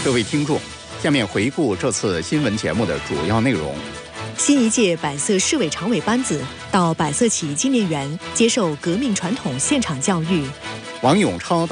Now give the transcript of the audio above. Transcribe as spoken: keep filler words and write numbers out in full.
各位听众，下面回顾这次新闻节目的主要内容。 新一届百色市委常委班子到百色起义纪念园接受革命传统现场教育。 王永超到